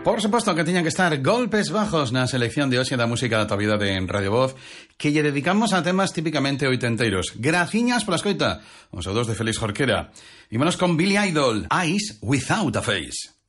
Por suposto que tiñan que estar Golpes Bajos na selección de hoxe da música da tua vida de Radio Voz, que lle dedicamos a temas típicamente oitenteiros. Graciñas pola escoita, os saúdos de Félix Jorquera. Ímonos con Billy Idol, Eyes Without a Face.